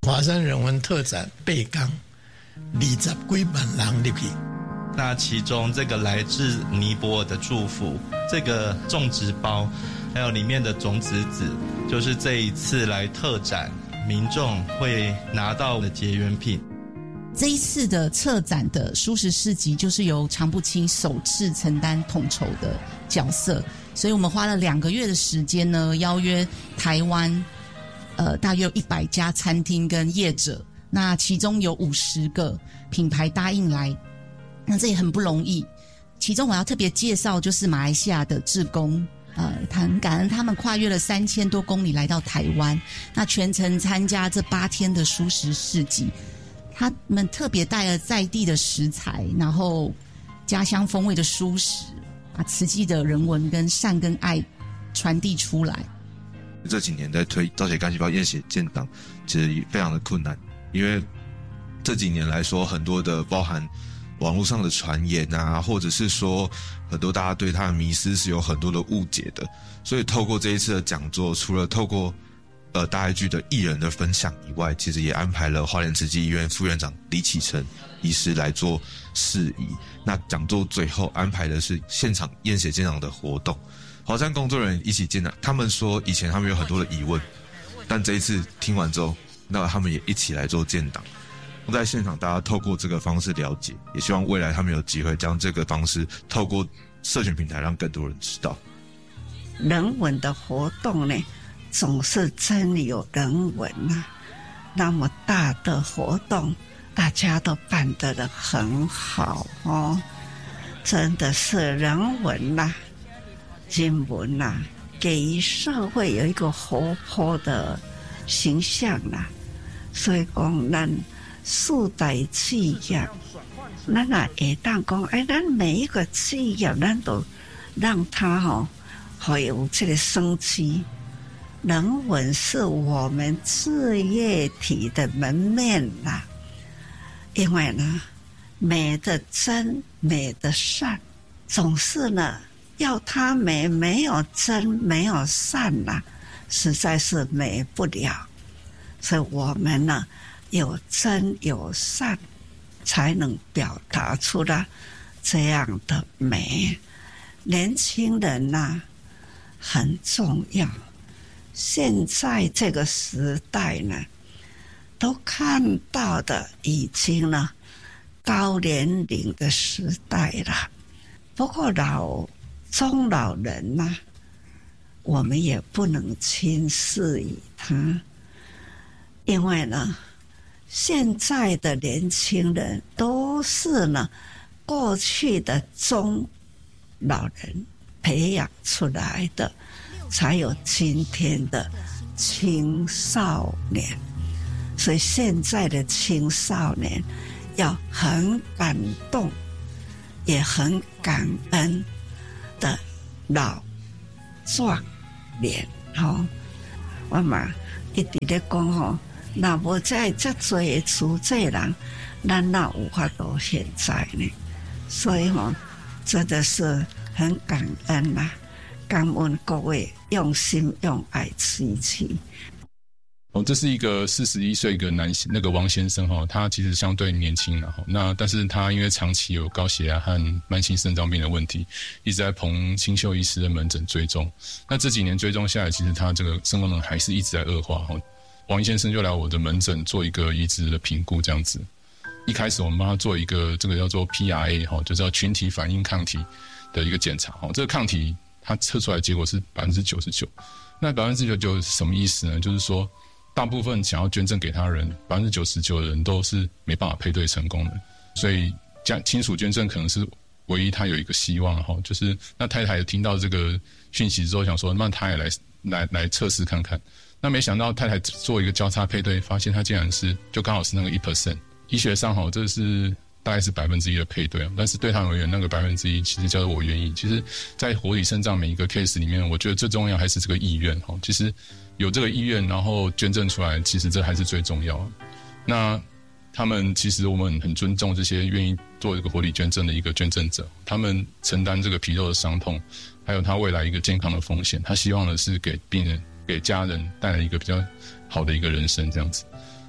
华山人文特展8天，20几万人入去。 那其中这个来自尼泊尔的祝福，这个种植包，还有里面的种子纸，就是这一次来特展民众会拿到的结缘品。 这一次的策展的蔬食市集就是由常不清首次承担统筹的角色，所以我们花了2个月的时间呢，邀约台湾大约有100家餐厅跟业者，那其中有50个品牌答应来，那这也很不容易。其中我要特别介绍就是马来西亚的志工，很感恩他们跨越了3000多公里来到台湾，那全程参加这8天的蔬食市集。他们特别带了在地的食材，然后家乡风味的蔬食，把慈济的人文跟善跟爱传递出来。 这几年在推造血干细胞验血建档，其实非常的困难，因为这几年来说，很多的包含网络上的传言啊，或者是说很多大家对它的迷思是有很多的误解的，所以透过这一次的讲座，除了透过大爱剧的艺人的分享以外，其实也安排了花莲慈济医院副院长李启成医师来做释疑。那讲座最后安排的是现场验血建档的活动，华山工作人员一起建档。他们说以前他们有很多的疑问，但这一次听完之后，那他们也一起来做建档。在现场大家透过这个方式了解，也希望未来他们有机会将这个方式透过社群平台让更多人知道。 人文的活动呢，总是真有人文啊，那么大的活动大家都办得很好哦，真的是人文啦、人文啦，给予社会有一个活泼的形象啦。所以讲咱四大企业，咱也会当讲，咱每一个企业咱都让它会有这个生机。人文是我们事业体的门面啦，因为呢，美的真，美的善，总是呢要它美，没有真，没有善啦，实在是美不了。所以我们呢，有真有善，才能表达出来这样的美。年轻人呢，很重要。现在这个时代呢，都看到的已经呢高年龄的时代了。不过中老人呢，我们也不能轻视于他，因为呢，现在的年轻人都是呢过去的中老人培养出来的。才有今天的青少年，所以现在的青少年要很感动，也很感恩的老壮年。我嘛一直在讲那无在这多的出这人，咱哪有法度现在呢？所以真的是很感恩啦。感恩各位用心用爱慈济。 这是一个41岁一个男性，那个王先生他其实相对年轻了，那但是他因为长期有高血压和慢性肾脏病的问题，一直在彭清秀医师的门诊追踪。那这几年追踪下来，其实他这个肾功能还是一直在恶化。王先生就来我的门诊做一个移植的评估，这样子。一开始我们帮他做一个这个叫做 PRA， 就叫群体反应抗体的一个检查。这个抗体它测出来的结果是 99%。 那 99% 是什么意思呢？就是说大部分想要捐赠给他的人 99% 的人都是没办法配对成功的，所以亲属捐赠可能是唯一他有一个希望。就是那太太听到这个讯息之后想说，那他也来测试看看。那没想到太太做一个交叉配对，发现他竟然是就刚好是那个 1%。 医学上这是大概是1%的配对，但是对他而言那个1%其实叫做我愿意。其实在活体肾脏每一个 case 里面，我觉得最重要还是这个意愿。其实有这个意愿然后捐赠出来，其实这还是最重要的。那他们其实我们很尊重这些愿意做一个活体捐赠的一个捐赠者，他们承担这个皮肉的伤痛，还有他未来一个健康的风险，他希望的是给病人给家人带来一个比较好的一个人生这样子。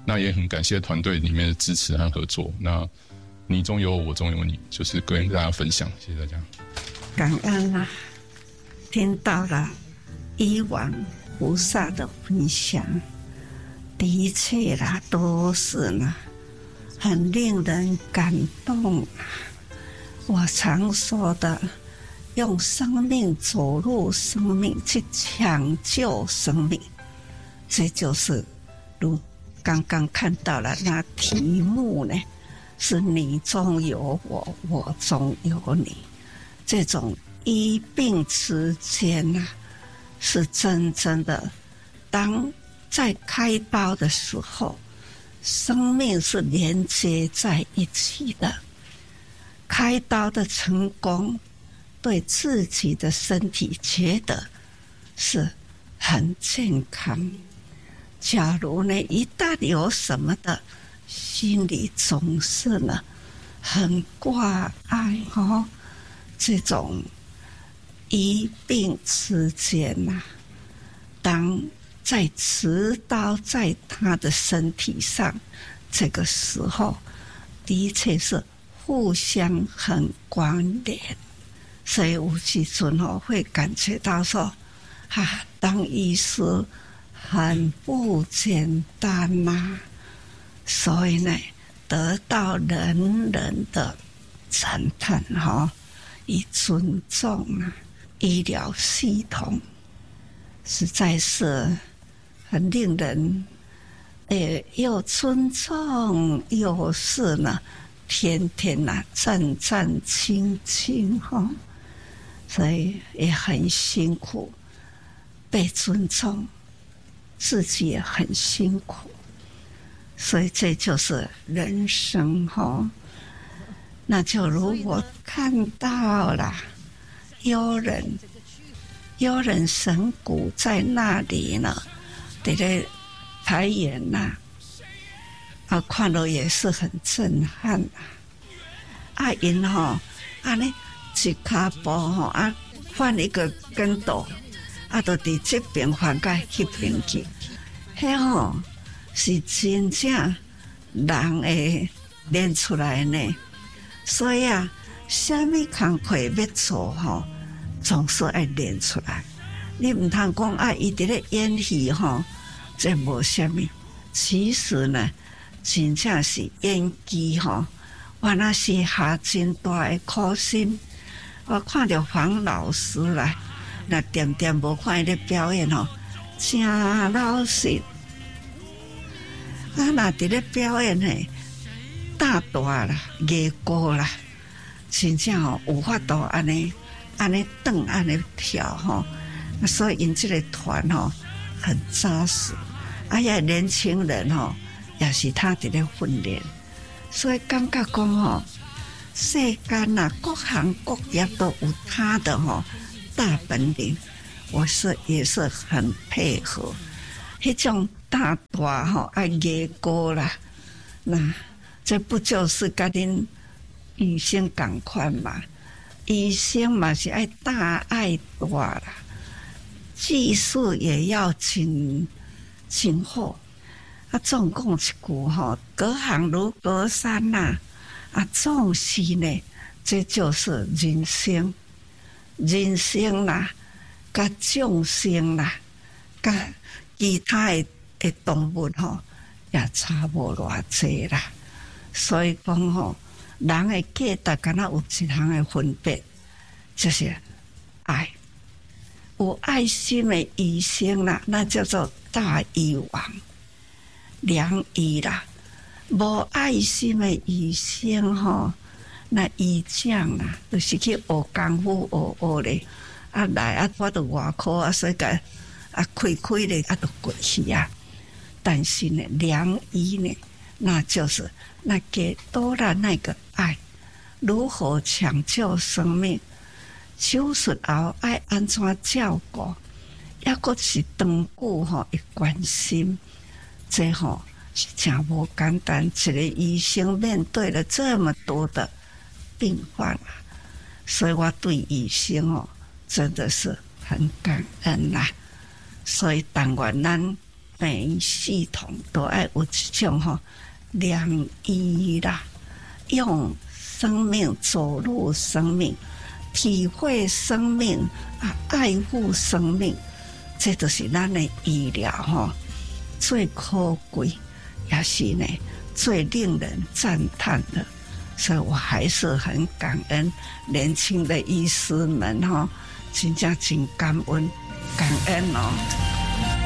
那也很感谢团队里面的支持和合作。那你中有我，中有你，就是跟大家分享，谢谢大家。 感恩啊，听到了以往菩萨的分享，的确啦，都是呢，很令人感动啊。我常说的，用生命走入生命，去抢救生命，这就是如刚刚看到了那题目呢，是你中有我，我中有你。这种医病之间啊，是真正的。当在开刀的时候，生命是连接在一起的。开刀的成功，对自己的身体觉得是很健康。假如呢，一旦有什么的，心里总是呢很挂碍哦。这种医病之间啊，当在持刀在他的身体上，这个时候的确是互相很关联，所以有时阵会感觉到说，当医师很不简单呐，所以呢，得到人人的赞叹与尊重啊，医疗系统实在是很令人又尊重，又是呢天天战战兢兢所以也很辛苦，被尊重，自己也很辛苦，所以这就是人生那就如果看到了幽人神谷在那里呢，在这排演看了也是很震撼因安尼一脚步换一个跟斗就伫这边换到那边去，迄是真正人会练出来呢。所以什么工课要做总是爱练出来。你唔通讲伊伫咧演戏这无什么。其实呢，真正是演技我那是下真大的苦心。我看到黄老师来，那点点无看伊咧表演真老实。那伫咧表演大啦，艺高啦，真正有法度安尼转安尼跳所以因这个团很扎实，也年轻人也是他伫咧训练，所以感觉讲世间各行各业都有他的大本领，也是很配合。迄种大艺高啦，那。这不就是跟恁医生同款嘛？医生嘛是爱大爱大啦，技术也要真好。总讲一句隔行如隔山总是呢，这就是人生。人生啦，甲众生啦，甲其他的动物也差无偌济啦。所以讲人的价值敢若有一项的分别，就是爱。有爱心的医生啦，那叫做大医王、良医啦；无爱心的医生那医匠啦，就是去学功夫学咧，来我都外科所以个开咧都过去但是呢，良医呢，那就是那给多了那个爱，如何抢救生命，手术后爱安怎照顾，也个是长久会关心，这是真无简单。一个医生面对了这么多的病患所以我对医生真的是很感恩所以但愿咱病院系统都要有这种良医啦，用生命走入生命，体会生命啊，爱护生命，这就是咱的医疗最可贵，也是呢最令人赞叹的。所以我还是很感恩年轻的医师们真正真感恩哦。